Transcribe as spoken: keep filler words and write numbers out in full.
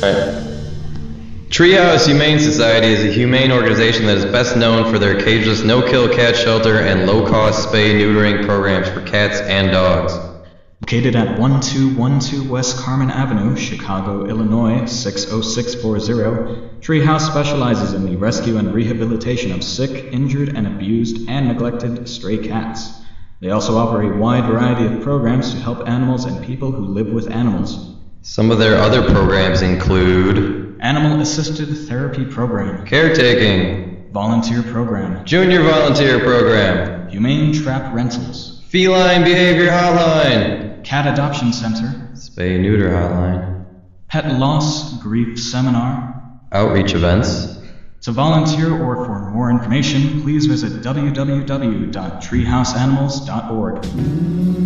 Alright. Treehouse Humane Society is a humane organization that is best known for their cageless no-kill cat shelter and low-cost spay-neutering programs for cats and dogs. Located at one two one two West Carmen Avenue, Chicago, Illinois six oh six four zero, Treehouse specializes in the rescue and rehabilitation of sick, injured, and abused and neglected stray cats. They also offer a wide variety of programs to help animals and people who live with animals. Some of their other programs include Animal Assisted Therapy Program, Caretaking, Volunteer Program, Junior Volunteer Program, Humane Trap Rentals, Feline Behavior Hotline, Cat Adoption Center, Spay-Neuter Hotline, Pet Loss Grief Seminar, Outreach Events. To volunteer or for more information, please visit w w w dot treehouse animals dot org.